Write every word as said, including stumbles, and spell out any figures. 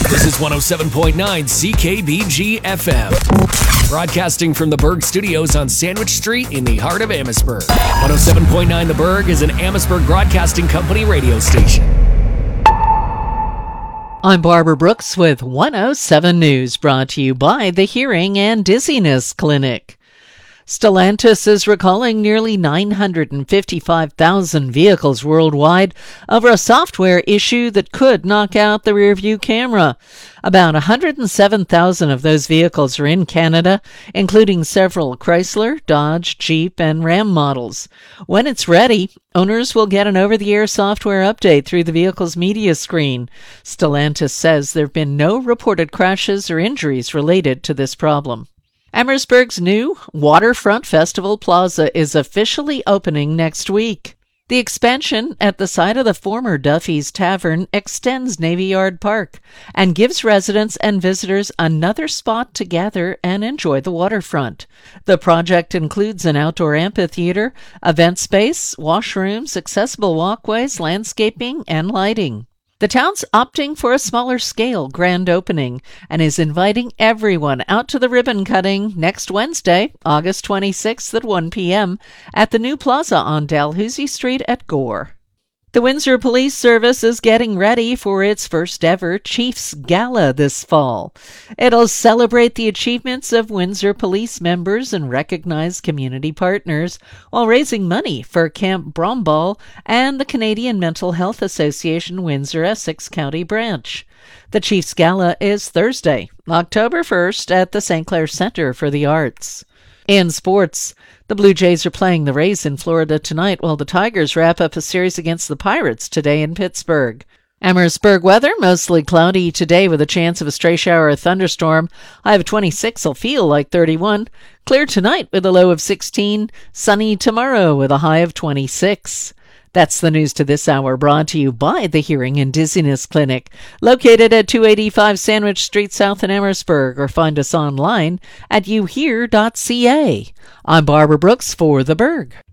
This is one oh seven point nine C K B G F M. Broadcasting from the Berg Studios on Sandwich Street in the heart of Amherstburg. one oh seven point nine The Berg is an Amherstburg Broadcasting Company radio station. I'm Barbara Brooks with one oh seven News, brought to you by the Hearing and Dizziness Clinic. Stellantis is recalling nearly nine hundred fifty-five thousand vehicles worldwide over a software issue that could knock out the rearview camera. About one hundred seven thousand of those vehicles are in Canada, including several Chrysler, Dodge, Jeep, and Ram models. When it's ready, owners will get an over-the-air software update through the vehicle's media screen. Stellantis says there have been no reported crashes or injuries related to this problem. Amherstburg's new Waterfront Festival Plaza is officially opening next week. The expansion at the site of the former Duffy's Tavern extends Navy Yard Park and gives residents and visitors another spot to gather and enjoy the waterfront. The project includes an outdoor amphitheater, event space, washrooms, accessible walkways, landscaping, and lighting. The town's opting for a smaller scale grand opening and is inviting everyone out to the ribbon cutting next Wednesday, August twenty-sixth at one p.m. at the new plaza on Dalhousie Street at Gore. The Windsor Police Service is getting ready for its first ever Chiefs Gala this fall. It'll celebrate the achievements of Windsor police members and recognize community partners while raising money for Camp Bromball and the Canadian Mental Health Association Windsor Essex County branch. The Chiefs Gala is Thursday, October first at the Saint Clair Center for the Arts. In sports, the Blue Jays are playing the Rays in Florida tonight while the Tigers wrap up a series against the Pirates today in Pittsburgh. Amherstburg weather, mostly cloudy today with a chance of a stray shower or thunderstorm. High of twenty-six will feel like thirty-one. Clear tonight with a low of sixteen. Sunny tomorrow with a high of twenty-six. That's the news to this hour, brought to you by the Hearing and Dizziness Clinic, located at two eighty-five Sandwich Street South in Amherstburg, or find us online at you hear dot c a. I'm Barbara Brooks for The Berg.